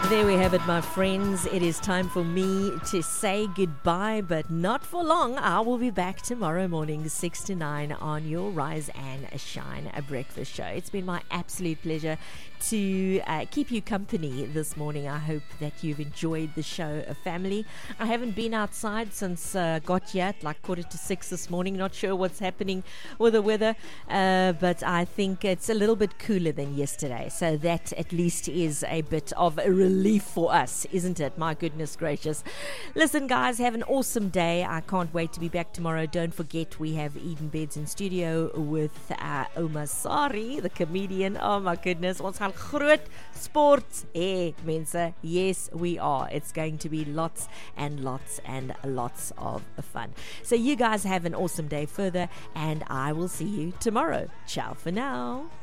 There we have it, my friends. It is time for me to say goodbye, but not for long. I will be back tomorrow morning, 6 to 9 on your Rise and Shine, a breakfast show. It's been my absolute pleasure to keep you company this morning. I hope that you've enjoyed the show, family. I haven't been outside since got here at like 5:45 this morning. Not sure what's happening with the weather, but I think it's a little bit cooler than yesterday. So that at least is a bit of a relief for us, isn't it? My goodness gracious. Listen, guys, have an awesome day. I can't wait to be back tomorrow. Don't forget, we have Eden Beds in studio with Omar Sari, the comedian. Oh my goodness, ons gaan groot sport mense. Yes, we are. It's going to be lots and lots and lots of fun. So you guys have an awesome day further, and I will see you tomorrow. Ciao for now.